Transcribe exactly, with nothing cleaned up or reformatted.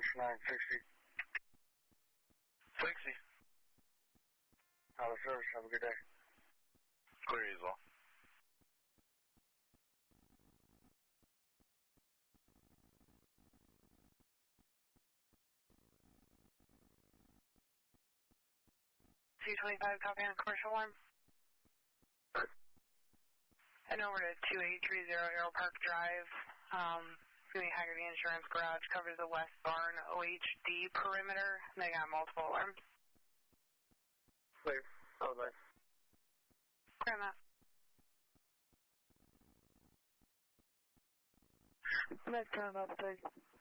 nine sixty. sixty. Out of service. Have a good day. Clear as well. C twenty-five, copy on commercial one. And over to two eight three zero Arrow Park Drive. Um, Excuse me, Haggerty Insurance Garage covers the West Barn O H D perimeter. They got multiple alarms. Clear. Over. Clear that. Let's turn up, please.